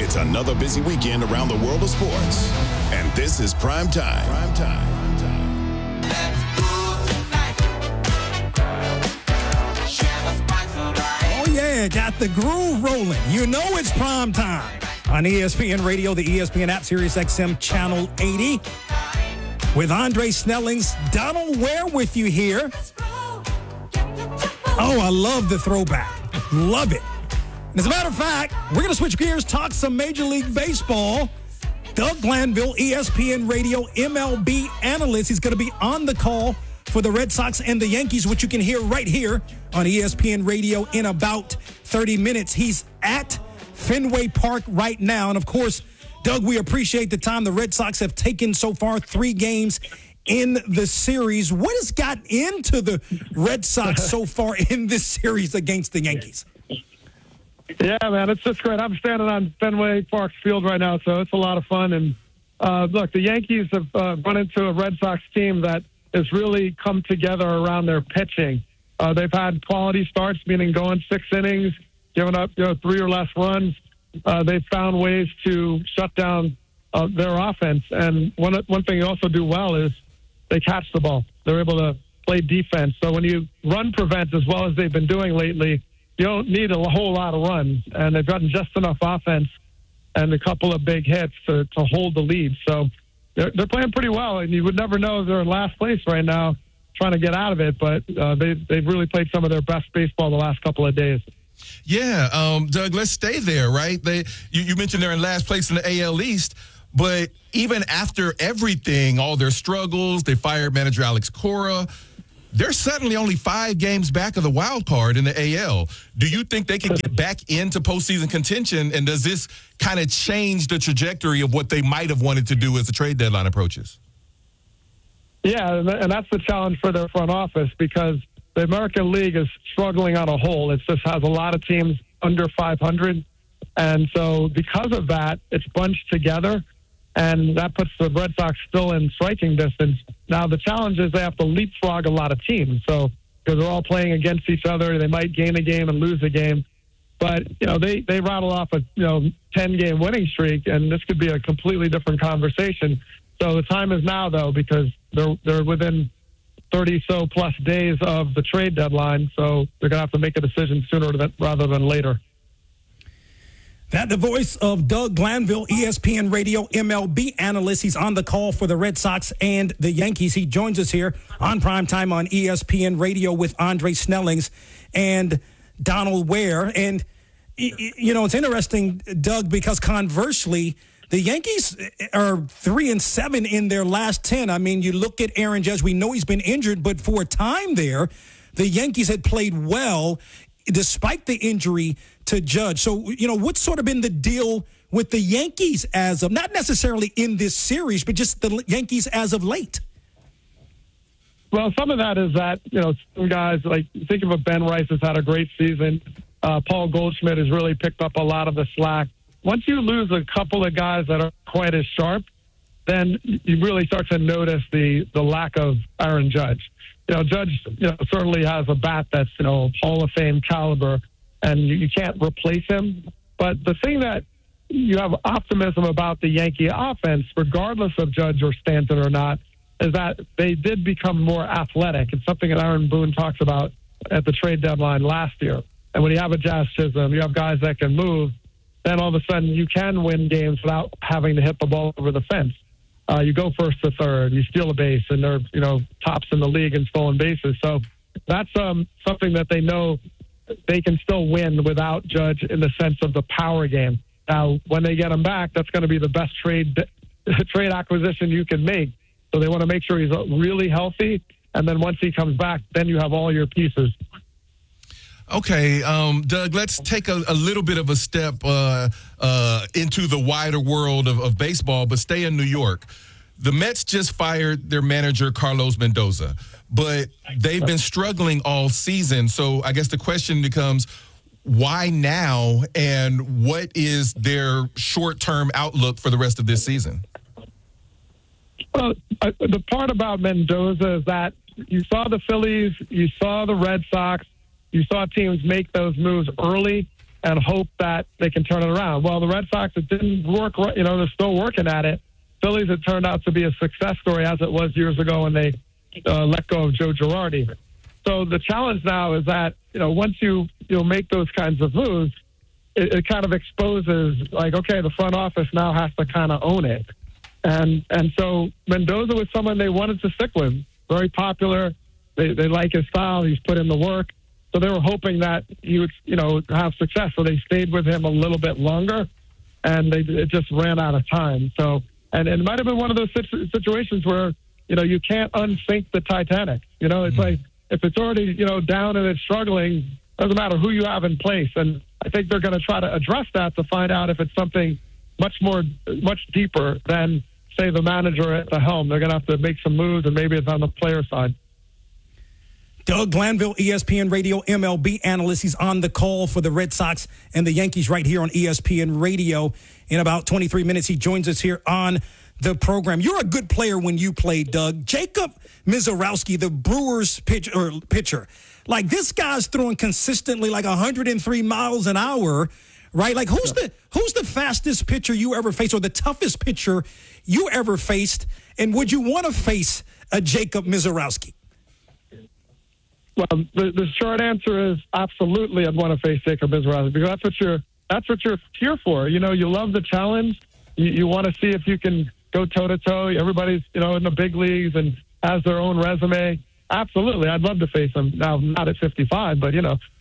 It's another busy weekend around the world of sports. And this is Prime Time. Prime Time. Oh, yeah, got the groove rolling. You know it's Prime Time. On ESPN Radio, the ESPN app, Sirius XM Channel 80. With Andre Snellings, Donald Ware with you here. Oh, I love the throwback. Love it. As a matter of fact, we're going to switch gears, talk some Major League Baseball. Doug Glanville, ESPN Radio MLB analyst. He's going to be on the call for the Red Sox and the Yankees, which you can hear right here on ESPN Radio in about 30 minutes. He's at Fenway Park right now. And, of course, Doug, we appreciate the time the Red Sox have taken so far, 3 games in the series. What has gotten into the Red Sox so far in this series against the Yankees? Yeah, man, it's just great. I'm standing on Fenway Park Field right now, so it's a lot of fun. And, look, the Yankees have run into a Red Sox team that has really come together around their pitching. They've had quality starts, meaning going 6 innings, giving up 3 or less runs. They've found ways to shut down their offense. And one thing they also do well is they catch the ball. They're able to play defense. So when you run prevent as well as they've been doing lately, you don't need a whole lot of runs. And they've gotten just enough offense and a couple of big hits to hold the lead. So they're playing pretty well. And you would never know they're in last place right now trying to get out of it. But they've really played some of their best baseball the last couple of days. Yeah, Doug, let's stay there, right? You mentioned they're in last place in the AL East, but even after everything, all their struggles, they fired manager Alex Cora. They're suddenly only 5 games back of the wild card in the AL. Do you think they can get back into postseason contention, and does this kind of change the trajectory of what they might have wanted to do as the trade deadline approaches? Yeah, and that's the challenge for their front office because the American League is struggling on a whole. It just has a lot of teams under 500. And so because of that, it's bunched together, and that puts the Red Sox still in striking distance. Now, the challenge is they have to leapfrog a lot of teams. So because they're all playing against each other, they might gain a game and lose a game. But, they rattle off a 10-game winning streak, and this could be a completely different conversation. So the time is now, though, because they're within 30-so plus days of the trade deadline, so they're going to have to make a decision sooner rather than later. That the voice of Doug Glanville, ESPN Radio MLB analyst. He's on the call for the Red Sox and the Yankees. He joins us here on Primetime on ESPN Radio with Andre Snellings and Donald Ware. And, it's interesting, Doug, because conversely, the Yankees are 3-7 in their last 10. I mean, you look at Aaron Judge, we know he's been injured, but for a time there, the Yankees had played well despite the injury to Judge. So, what's sort of been the deal with the Yankees as of, not necessarily in this series, but just the Yankees as of late? Well, some of that is that, some guys, like, think of Ben Rice has had a great season. Paul Goldschmidt has really picked up a lot of the slack. Once you lose a couple of guys that are quite as sharp, then you really start to notice the lack of Aaron Judge. Judge, certainly has a bat that's, Hall of Fame caliber, and you can't replace him. But the thing that you have optimism about the Yankee offense, regardless of Judge or Stanton or not, is that they did become more athletic. It's something that Aaron Boone talks about at the trade deadline last year. And when you have a Jazz Chisholm, you have guys that can move, then all of a sudden you can win games without having to hit the ball over the fence. You go first to third, you steal a base, and they're, tops in the league in stolen bases. So that's something that they know they can still win without Judge in the sense of the power game. Now, when they get him back, that's going to be the best trade acquisition you can make. So they want to make sure he's really healthy, and then once he comes back, then you have all your pieces. Okay, Doug, let's take a little bit of a step into the wider world of baseball, but stay in New York. The Mets just fired their manager, Carlos Mendoza, but they've been struggling all season. So I guess the question becomes, why now, and what is their short-term outlook for the rest of this season? Well, the part about Mendoza is that you saw the Phillies, you saw the Red Sox, you saw teams make those moves early, and hope that they can turn it around. Well, the Red Sox, it didn't work. They're still working at it. Phillies, it turned out to be a success story as it was years ago when they let go of Joe Girardi. So the challenge now is that, once you make those kinds of moves, it kind of exposes, like, okay, the front office now has to kind of own it. And so Mendoza was someone they wanted to stick with. Very popular. They like his style. He's put in the work. So they were hoping that he would, have success. So they stayed with him a little bit longer, and it just ran out of time. So, and it might have been one of those situations where, you can't unsink the Titanic. It's like, if it's already, down and it's struggling, doesn't matter who you have in place. And I think they're going to try to address that to find out if it's something much deeper than, say, the manager at the helm. They're going to have to make some moves, and maybe it's on the player side. Doug Glanville, ESPN Radio MLB analyst. He's on the call for the Red Sox and the Yankees right here on ESPN Radio. In about 23 minutes, he joins us here on the program. You're a good player when you play, Doug. Jacob Misiorowski, the Brewers pitcher. Like, this guy's throwing consistently like 103 miles an hour, right? Like, who's the fastest pitcher you ever faced, or the toughest pitcher you ever faced? And would you want to face a Jacob Misiorowski? Well, the short answer is absolutely I'd want to face Jacob Misiorowski, because that's what you're here for. You love the challenge. You want to see if you can go toe-to-toe. Everybody's, in the big leagues and has their own resume. Absolutely. I'd love to face him. Now, not at 55, but,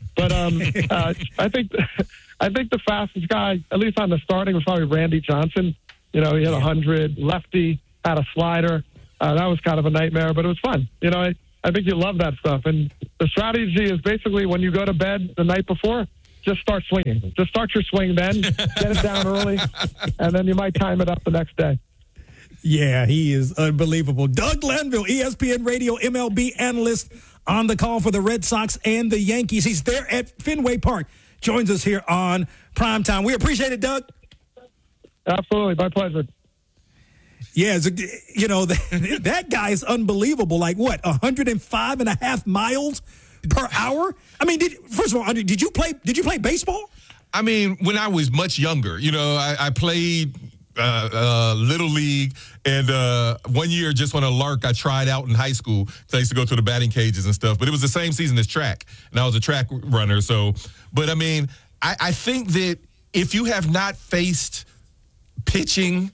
I think the fastest guy, at least on the starting, was probably Randy Johnson. He had 100, lefty, had a slider. That was kind of a nightmare, but it was fun. I think you love that stuff. And the strategy is basically when you go to bed the night before, just start swinging. Just start your swing then, get it down early, and then you might time it up the next day. Yeah, he is unbelievable. Doug Glanville, ESPN Radio MLB analyst, on the call for the Red Sox and the Yankees. He's there at Fenway Park. Joins us here on Primetime. We appreciate it, Doug. Absolutely. My pleasure. Yeah, that guy is unbelievable. Like, what, 105.5 miles per hour? I mean, first of all, did you play baseball? I mean, when I was much younger, I played Little League, and 1 year, just on a lark, I tried out in high school because I used to go to the batting cages and stuff. But it was the same season as track, and I was a track runner. So, but I mean, I think that if you have not faced pitching,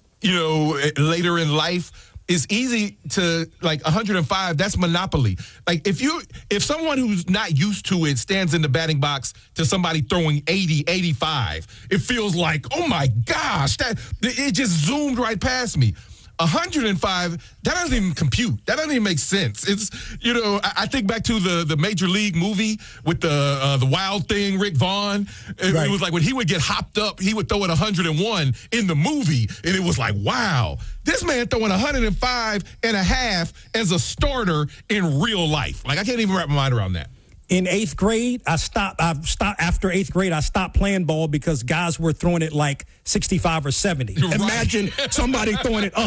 later in life, it's easy to, like, 105, that's monopoly. Like, if someone who's not used to it stands in the batting box to somebody throwing 80, 85, it feels like, oh my gosh, it just zoomed right past me. 105, that doesn't even compute. That doesn't even make sense. It's, I think back to the Major League movie with the Wild Thing, Rick Vaughn. It was like when he would get hopped up, he would throw it 101 in the movie, and it was like, wow, this man throwing 105.5 as a starter in real life. Like, I can't even wrap my mind around that. In 8th grade, after 8th grade, I stopped playing ball because guys were throwing it like 65 or 70. Right. Imagine somebody throwing it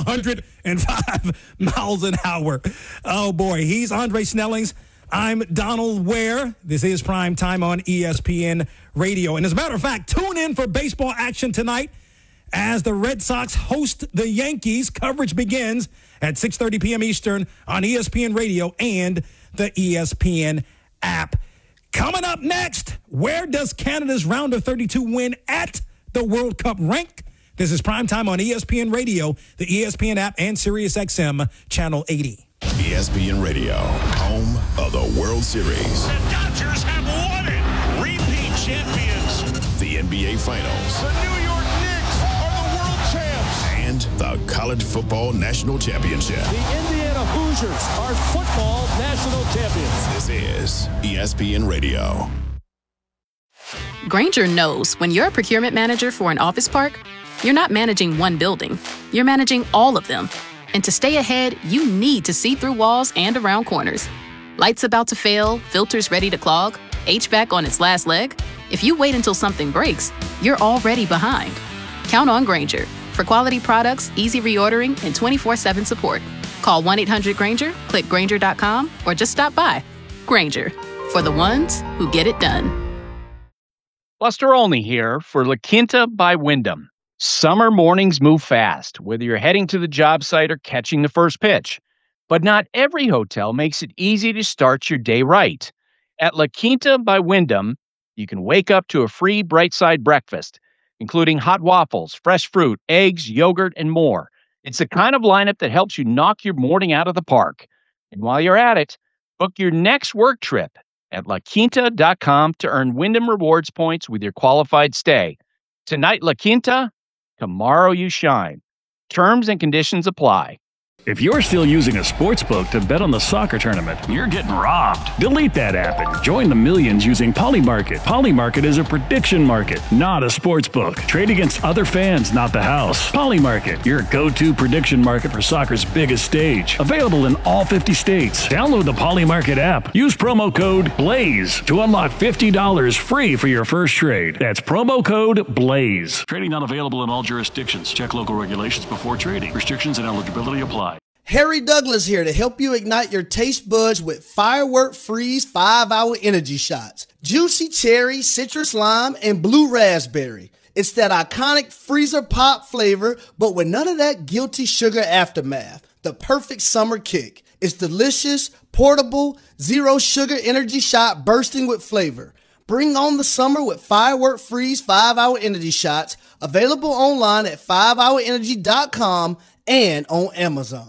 105 miles an hour. Oh, boy. He's Andre Snellings. I'm Donald Ware. This is Prime Time on ESPN Radio. And as a matter of fact, tune in for baseball action tonight as the Red Sox host the Yankees. Coverage begins at 6:30 p.m. Eastern on ESPN Radio and the ESPN app. Coming up next, where does Canada's round of 32 win at the World Cup rank? This is Primetime on ESPN Radio, the ESPN app, and SiriusXM Channel 80. ESPN Radio, home of the World Series. The Dodgers have won it. Repeat champions. The NBA Finals. The New York Knicks are the world champs. And the College Football National Championship. The Indiana Hoosiers are football national champions. This is ESPN Radio. Grainger knows when you're a procurement manager for an office park, you're not managing one building. You're managing all of them. And to stay ahead, you need to see through walls and around corners. Lights about to fail, filters ready to clog, HVAC on its last leg. If you wait until something breaks, you're already behind. Count on Grainger for quality products, easy reordering, and 24/7 support. Call 1-800-GRAINGER, click Grainger.com, or just stop by. Grainger, for the ones who get it done. Buster Olney here for La Quinta by Wyndham. Summer mornings move fast, whether you're heading to the job site or catching the first pitch. But not every hotel makes it easy to start your day right. At La Quinta by Wyndham, you can wake up to a free Bright Side breakfast, including hot waffles, fresh fruit, eggs, yogurt, and more. It's the kind of lineup that helps you knock your morning out of the park. And while you're at it, book your next work trip at laquinta.com to earn Wyndham Rewards points with your qualified stay. Tonight, La Quinta, tomorrow you shine. Terms and conditions apply. If you're still using a sportsbook to bet on the soccer tournament, you're getting robbed. Delete that app and join the millions using Polymarket. Polymarket is a prediction market, not a sportsbook. Trade against other fans, not the house. Polymarket, your go-to prediction market for soccer's biggest stage. Available in all 50 states. Download the Polymarket app. Use promo code BLAZE to unlock $50 free for your first trade. That's promo code BLAZE. Trading not available in all jurisdictions. Check local regulations before trading. Restrictions and eligibility apply. Harry Douglas here to help you ignite your taste buds with Firework Freeze 5-Hour Energy Shots. Juicy cherry, citrus lime, and blue raspberry. It's that iconic freezer pop flavor, but with none of that guilty sugar aftermath. The perfect summer kick. It's delicious, portable, zero sugar energy shot bursting with flavor. Bring on the summer with Firework Freeze 5-Hour Energy Shots. Available online at 5hourenergy.com and on Amazon.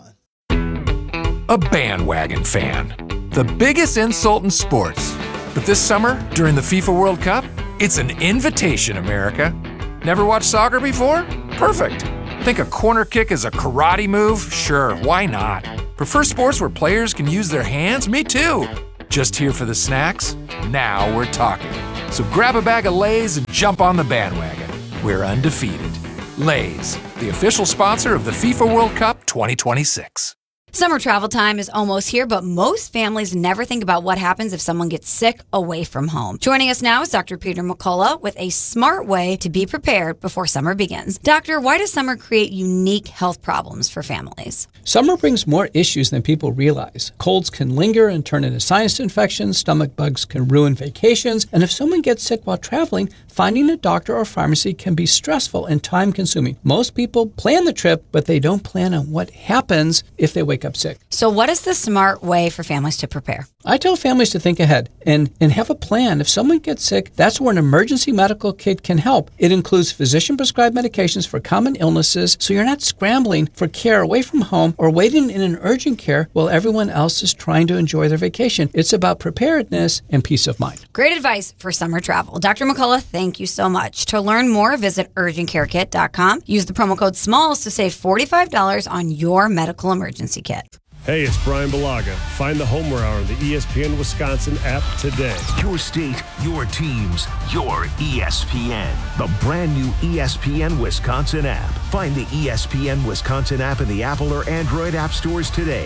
A bandwagon fan. The biggest insult in sports. But this summer, during the FIFA World Cup, it's an invitation, America. Never watched soccer before? Perfect. Think a corner kick is a karate move? Sure, why not? Prefer sports where players can use their hands? Me too. Just here for the snacks? Now we're talking. So grab a bag of Lay's and jump on the bandwagon. We're undefeated. Lay's, the official sponsor of the FIFA World Cup 2026. Summer travel time is almost here, but most families never think about what happens if someone gets sick away from home. Joining us now is Dr. Peter McCullough with a smart way to be prepared before summer begins. Doctor, why does summer create unique health problems for families? Summer brings more issues than people realize. Colds can linger and turn into sinus infections, stomach bugs can ruin vacations, and if someone gets sick while traveling, finding a doctor or pharmacy can be stressful and time-consuming. Most people plan the trip, but they don't plan on what happens if they wake up sick. So what is the smart way for families to prepare? I tell families to think ahead and have a plan. If someone gets sick, that's where an emergency medical kit can help. It includes physician-prescribed medications for common illnesses, so you're not scrambling for care away from home or waiting in an urgent care while everyone else is trying to enjoy their vacation. It's about preparedness and peace of mind. Great advice for summer travel. Dr. McCullough, thank you so much. To learn more, visit urgentcarekit.com. Use the promo code SMALLS to save $45 on your medical emergency kit. Hey, it's Brian Balaga. Find the Homer Hour on the ESPN Wisconsin app today. Your state, your teams, your ESPN. The brand new ESPN Wisconsin app. Find the ESPN Wisconsin app in the Apple or Android app stores today.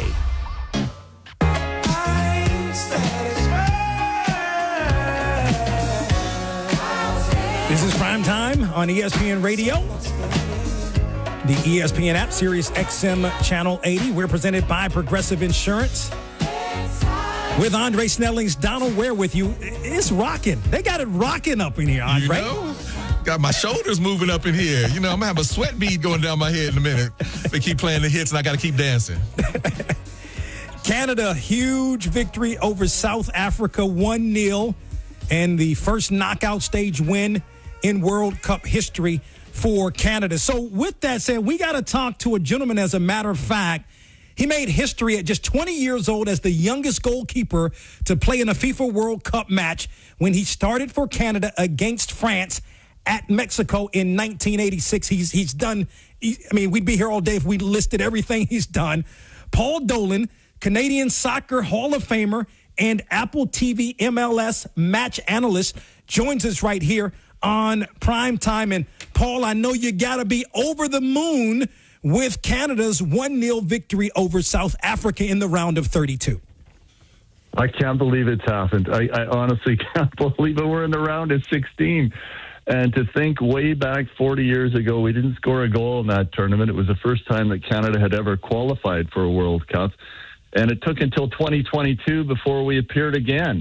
This is Prime Time on ESPN Radio. The ESPN app, Sirius XM Channel 80. We're presented by Progressive Insurance. With Andre Snelling's Donald Ware with you. It's rocking. They got it rocking up in here, Andre. You know, got my shoulders moving up in here. You know, I'm going to have a sweat bead going down my head in a minute. They keep playing the hits, and I got to keep dancing. Canada, huge victory over South Africa, 1-0. And the first knockout stage win in World Cup history for Canada. So with that said, we got to talk to a gentleman. As a matter of fact, he made history at just 20 years old as the youngest goalkeeper to play in a FIFA World Cup match when he started for Canada against France at Mexico in 1986. He's done, we'd be here all day if we listed everything he's done. Paul Dolan, Canadian Soccer Hall of Famer and Apple TV MLS match analyst, joins us right here on Prime Time. And Paul, I know you got to be over the moon with Canada's 1-0 victory over South Africa in the round of 32. I can't believe it's happened. I honestly can't believe it. We're in the round of 16. And to think way back 40 years ago, we didn't score a goal in that tournament. It was the first time that Canada had ever qualified for a World Cup. And it took until 2022 before we appeared again.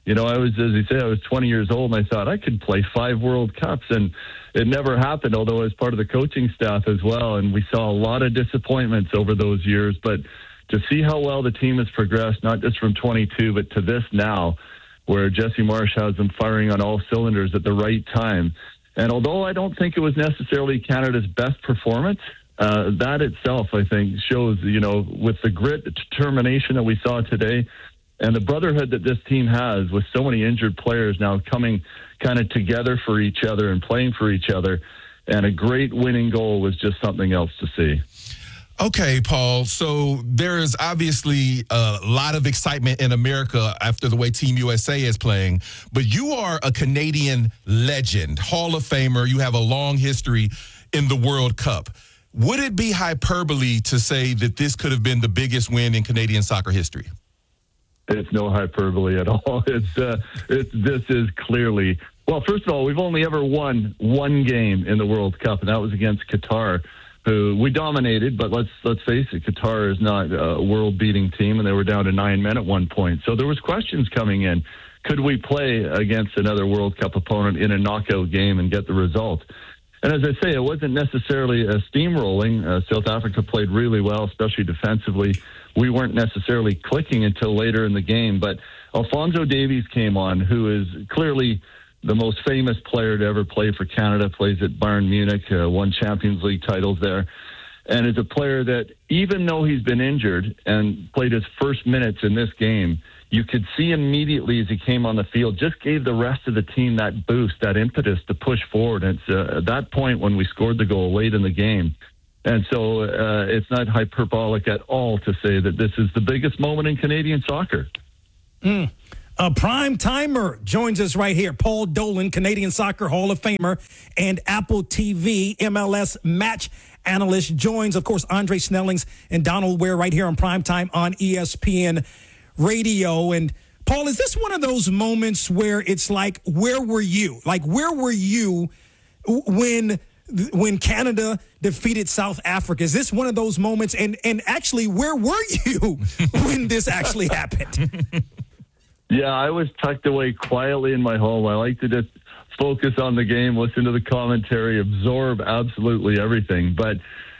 I was, as you say, I was 20 years old, and I thought I could play 5 World Cups, and it never happened, although I was part of the coaching staff as well, and we saw a lot of disappointments over those years. But to see how well the team has progressed, not just from 22, but to this now, where Jesse Marsh has them firing on all cylinders at the right time. And although I don't think it was necessarily Canada's best performance, that itself, I think, shows, with the grit, the determination that we saw today, and the brotherhood that this team has with so many injured players now coming kind of together for each other and playing for each other. And a great winning goal was just something else to see. Okay, Paul. So there's obviously a lot of excitement in America after the way Team USA is playing, but you are a Canadian legend, Hall of Famer. You have a long history in the World Cup. Would it be hyperbole to say that this could have been the biggest win in Canadian soccer history? It's no hyperbole at all. This is clearly, well, first of all, we've only ever won one game in the World Cup, and that was against Qatar, who we dominated. But let's face it, Qatar is not a world-beating team, and they were down to 9 men at one point. So there was questions coming in. Could we play against another World Cup opponent in a knockout game and get the result? And as I say, it wasn't necessarily a steamrolling. South Africa played really well, especially defensively. We weren't necessarily clicking until later in the game. But Alphonso Davies came on, who is clearly the most famous player to ever play for Canada, plays at Bayern Munich, won Champions League titles there, and is a player that, even though he's been injured and played his first minutes in this game, you could see immediately as he came on the field, just gave the rest of the team that boost, that impetus to push forward. And it's at that point when we scored the goal late in the game. And so it's not hyperbolic at all to say that this is the biggest moment in Canadian soccer. A prime timer joins us right here. Paul Dolan, Canadian Soccer Hall of Famer and Apple TV MLS match analyst, joins, of course, Andre Snellings and Donald Ware right here on Primetime on ESPN Radio. And Paul, is this one of those moments where it's like, where were you? Like, where were you when Canada defeated South Africa? Is this one of those moments? And actually, where were you when this actually happened? Yeah, I was tucked away quietly in my home. I like to just focus on the game, listen to the commentary, absorb absolutely everything. But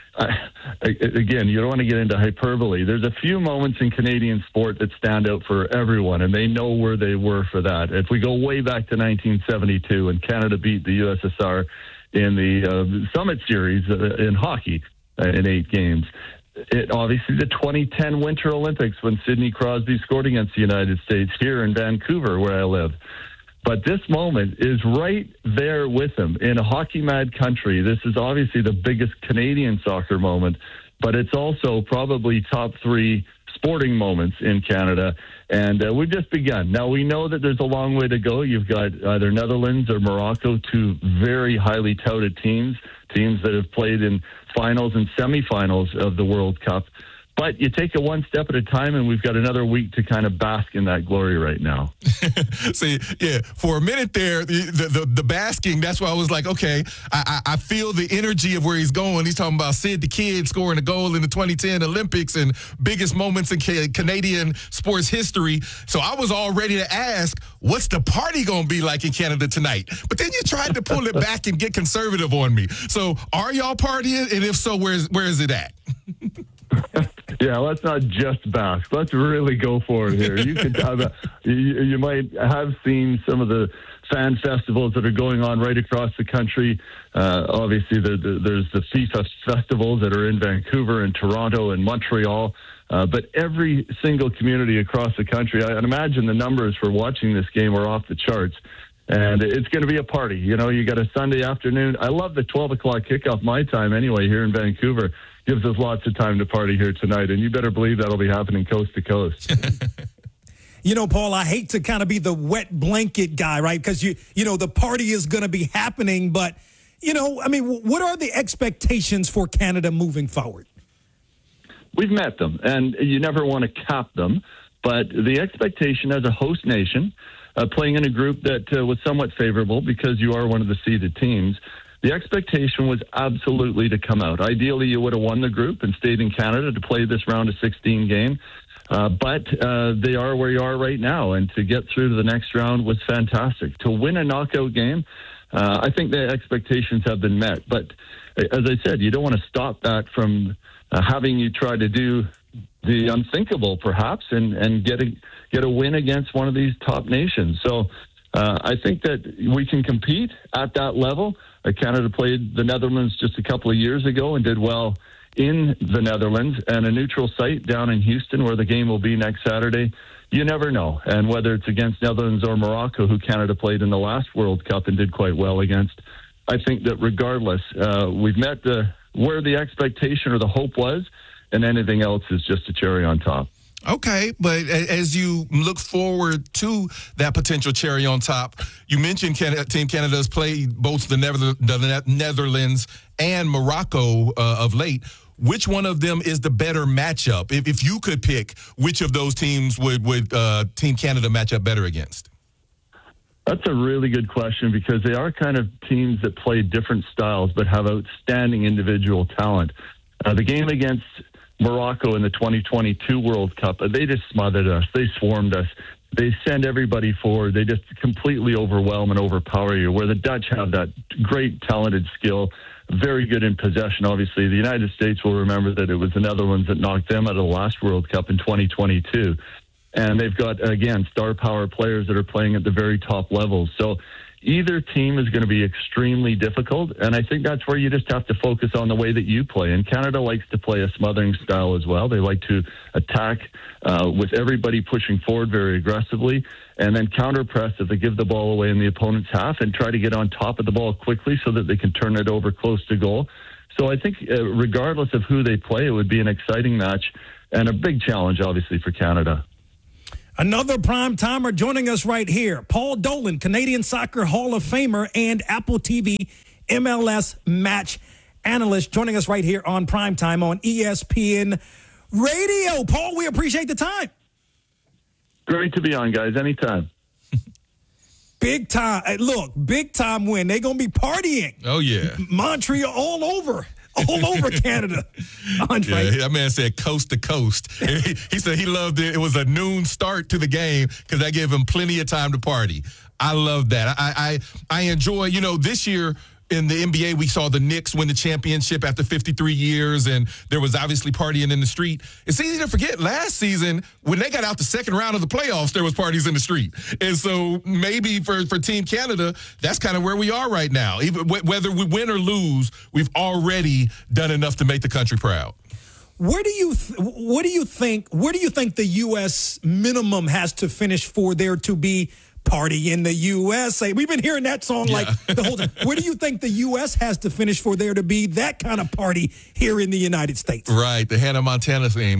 again, you don't want to get into hyperbole. There's a few moments in Canadian sport that stand out for everyone, and they know where they were for that. If we go way back to 1972 and Canada beat the USSR in the Summit Series in hockey in 8 games. Obviously, the 2010 Winter Olympics when Sidney Crosby scored against the United States here in Vancouver, where I live. But this moment is right there with them in a hockey-mad country. This is obviously the biggest Canadian soccer moment, but it's also probably top 3 sporting moments in Canada. And we've just begun. Now, we know that there's a long way to go. You've got either Netherlands or Morocco, 2 very highly touted teams that have played in finals and semifinals of the World Cup. But you take it one step at a time, and we've got another week to kind of bask in that glory right now. See, yeah, for a minute there, the basking, that's why I was like, okay, I feel the energy of where he's going. He's talking about Sid the Kid scoring a goal in the 2010 Olympics and biggest moments in Canadian sports history. So I was all ready to ask, what's the party going to be like in Canada tonight? But then you tried to pull it back and get conservative on me. So are y'all partying? And if so, where is it at? Yeah, let's not just bask. Let's really go for it here. You could have you might have seen some of the fan festivals that are going on right across the country. Obviously, there's the FIFA festivals that are in Vancouver and Toronto and Montreal. But every single community across the country, I imagine the numbers for watching this game are off the charts. And it's going to be a party. You know, you got a Sunday afternoon. I love the 12 o'clock kickoff my time anyway here in Vancouver. Gives us lots of time to party here tonight, and you better believe that'll be happening coast to coast. You know, Paul, I hate to kind of be the wet blanket guy, right? Because, you know, the party is going to be happening, but, you know, I mean, what are the expectations for Canada moving forward? We've met them, and you never want to cap them, but the expectation as a host nation, playing in a group that was somewhat favorable because you are one of the seeded teams, the expectation was absolutely to come out. Ideally, you would have won the group and stayed in Canada to play this round of 16 game. But they are where you are right now, and to get through to the next round was fantastic. To win a knockout game, I think the expectations have been met. But as I said, you don't want to stop that from having you try to do the unthinkable, perhaps, and get a win against one of these top nations. So I think that we can compete at that level. Canada played the Netherlands just a couple of years ago and did well in the Netherlands, and a neutral site down in Houston where the game will be next Saturday. You never know. And whether it's against Netherlands or Morocco, who Canada played in the last World Cup and did quite well against, I think that regardless, we've met where the expectation or the hope was, and anything else is just a cherry on top. Okay, but as you look forward to that potential cherry on top, you mentioned Team Canada's played both the Netherlands and Morocco of late. Which one of them is the better matchup? If you could pick, which of those teams would Team Canada match up better against? That's a really good question, because they are kind of teams that play different styles but have outstanding individual talent. The game against Morocco in the 2022 World Cup, they just smothered us. They swarmed us. They send everybody forward. They just completely overwhelm and overpower you, where the Dutch have that great talented skill, very good in possession. Obviously, the United States will remember that it was the Netherlands that knocked them out of the last World Cup in 2022. And they've got, again, star power players that are playing at the very top levels. So either team is going to be extremely difficult, and I think that's where you just have to focus on the way that you play. And Canada likes to play a smothering style as well. They like to attack with everybody pushing forward very aggressively, and then counter-press if they give the ball away in the opponent's half and try to get on top of the ball quickly so that they can turn it over close to goal. So I think regardless of who they play, it would be an exciting match and a big challenge, obviously, for Canada. Another prime-timer joining us right here, Paul Dolan, Canadian Soccer Hall of Famer and Apple TV MLS match analyst, joining us right here on Primetime on ESPN Radio. Paul, we appreciate the time. Great to be on, guys. Anytime. Big time. Look, big time win. They're going to be partying. Oh, yeah. Montreal all over Canada. Andre. Yeah, that man said coast to coast. He said he loved it. It was a noon start to the game because that gave him plenty of time to party. I love that. I enjoy, this year in the NBA, we saw the Knicks win the championship after 53 years, and there was obviously partying in the street. It's easy to forget last season, when they got out the second round of the playoffs, there was parties in the street. And so maybe for Team Canada, that's kind of where we are right now. Even whether we win or lose, we've already done enough to make the country proud. Where do you think the U.S. minimum has to finish for there to be party in the USA? We've been hearing that song like the whole time. Where do you think the U.S. has to finish for there to be that kind of party here in the United States? Right, the Hannah Montana theme.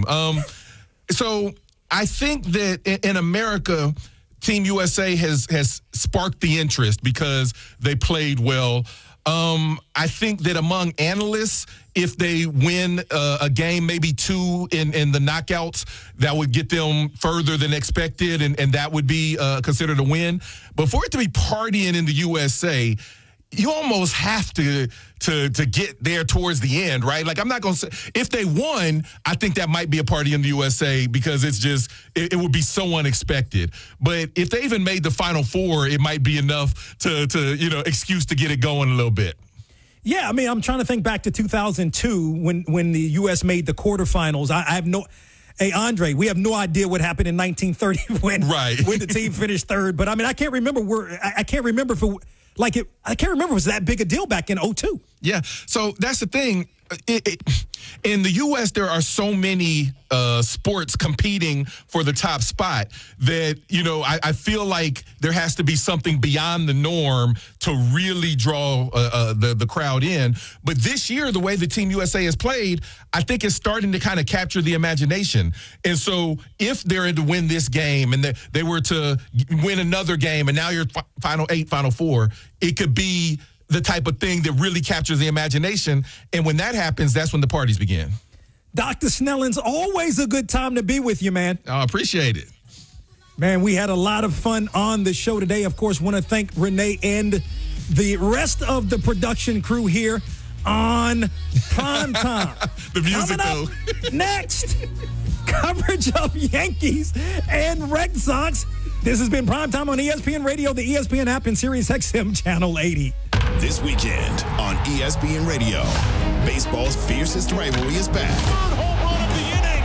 So I think that in America, Team USA has sparked the interest because they played well. I think that among analysts, if they win a game, maybe two in the knockouts, that would get them further than expected, and that would be considered a win. But for it to be partying in the USA, you almost have to get there towards the end, right? Like, I'm not going to say, if they won, I think that might be a party in the USA because it's just, it would be so unexpected. But if they even made the Final Four, it might be enough to excuse to get it going a little bit. Yeah, I mean, I'm trying to think back to 2002 when the U.S. made the quarterfinals. I have no... Hey, Andre, we have no idea what happened in 1930 when the team finished third. But, I mean, I can't remember I can't remember if it was that big a deal back in 2002. Yeah, so that's the thing. In the U.S., there are so many sports competing for the top spot that, I feel like there has to be something beyond the norm to really draw the crowd in. But this year, the way the Team USA has played, I think it's starting to kind of capture the imagination. And so if they're to win this game and they were to win another game and now you're Final 8, Final 4, it could be the type of thing that really captures the imagination. And when that happens, that's when the parties begin. Dr. Snelling's always a good time to be with you, man. I appreciate it. Man, we had a lot of fun on the show today. Of course, want to thank Renee and the rest of the production crew here on Primetime. The music, Coming up next, coverage of Yankees and Red Sox. This has been Primetime on ESPN Radio, the ESPN app, and Sirius XM Channel 80. This weekend on ESPN Radio, baseball's fiercest rivalry is back. Third home run of the inning.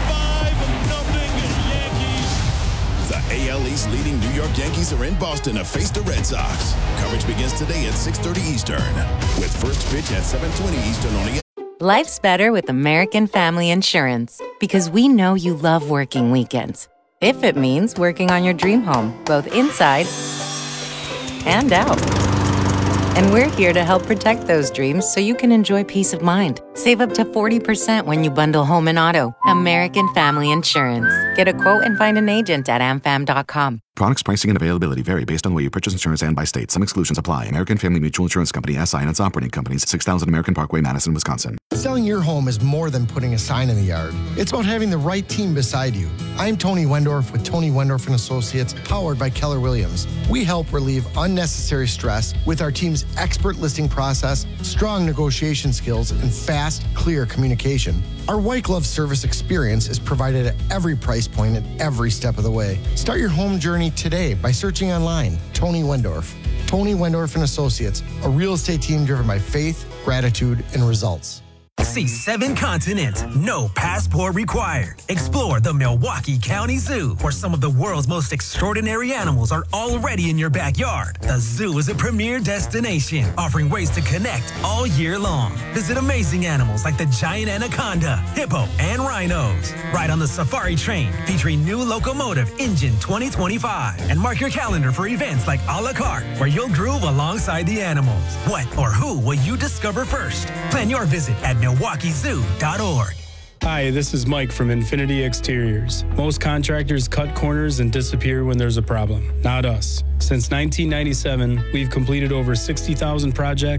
5-0 Yankees. The AL East leading New York Yankees are in Boston to face the Red Sox. Coverage begins today at 6:30 Eastern, with first pitch at 7:20 Eastern on ESPN. Life's better with American Family Insurance because we know you love working weekends. If it means working on your dream home, both inside and out. And we're here to help protect those dreams so you can enjoy peace of mind. Save up to 40% when you bundle home and auto. American Family Insurance. Get a quote and find an agent at amfam.com. Products, pricing, and availability vary based on where you purchase insurance and by state. Some exclusions apply. American Family Mutual Insurance Company, SI, and its operating companies, 6000 American Parkway, Madison, Wisconsin. Selling your home is more than putting a sign in the yard. It's about having the right team beside you. I'm Tony Wendorf with Tony Wendorf & Associates, powered by Keller Williams. We help relieve unnecessary stress with our team's expert listing process, strong negotiation skills, and fast, clear communication. Our white glove service experience is provided at every price point and every step of the way. Start your home journey today by searching online. Tony Wendorf. Tony Wendorf & Associates, a real estate team driven by faith, gratitude, and results. See 7 continents, no passport required. Explore the Milwaukee County Zoo, where some of the world's most extraordinary animals are already in your backyard. The zoo is a premier destination, offering ways to connect all year long. Visit amazing animals like the giant anaconda, hippo, and rhinos. Ride on the safari train, featuring new locomotive Engine 2025. And mark your calendar for events like A La Carte, where you'll groove alongside the animals. What or who will you discover first? Plan your visit at MilwaukeeZoo.org. Hi, this is Mike from Infinity Exteriors. Most contractors cut corners and disappear when there's a problem. Not us. Since 1997, we've completed over 60,000 projects